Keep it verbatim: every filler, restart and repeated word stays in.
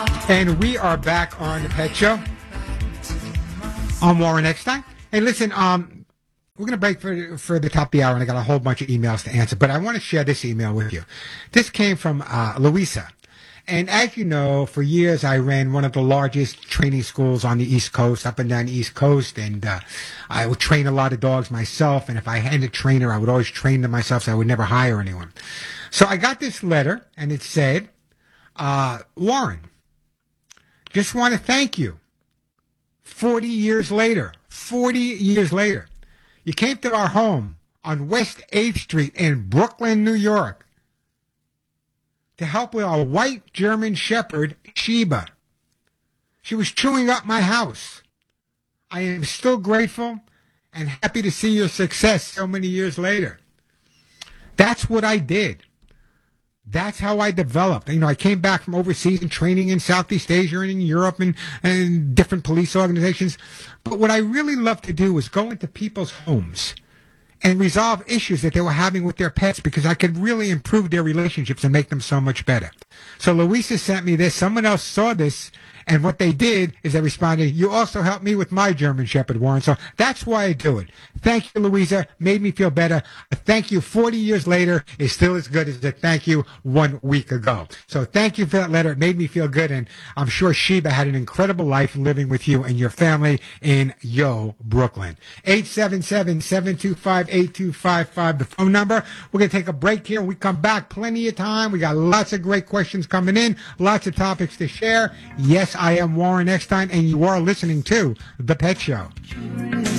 And we are back on the Pet Show. I'm Warren Eckstein. Hey, listen, um, we're going to break for for the top of the hour, and I got a whole bunch of emails to answer. But I want to share this email with you. This came from uh, Louisa. And as you know, for years I ran one of the largest training schools on the East Coast, up and down the East Coast, and uh, I would train a lot of dogs myself. And if I had a trainer, I would always train them myself, so I would never hire anyone. So I got this letter, and it said, uh, Warren, just want to thank you. forty years later, forty years later, you came to our home on West eighth Street in Brooklyn, New York, to help with a white German Shepherd, Sheba. She was chewing up my house. I am still grateful and happy to see your success so many years later. That's what I did. That's how I developed. You know, I came back from overseas and training in Southeast Asia and in Europe and, and different police organizations. But what I really loved to do was go into people's homes and resolve issues that they were having with their pets, because I could really improve their relationships and make them so much better. So Louisa sent me this. Someone else saw this, and what they did is they responded, you also helped me with my German Shepherd, Warren. So that's why I do it. Thank you, Louisa. Made me feel better. A thank you forty years later is still as good as a thank you one week ago. So thank you for that letter. It made me feel good, and I'm sure Sheba had an incredible life living with you and your family in Yo, Brooklyn. eight seven seven, seven two five, eight two five five, the phone number. We're going to take a break here. When we come back, plenty of time. We got lots of great questions coming in, lots of topics to share. Yes, I am Warren Eckstein, and you are listening to The Pet Show.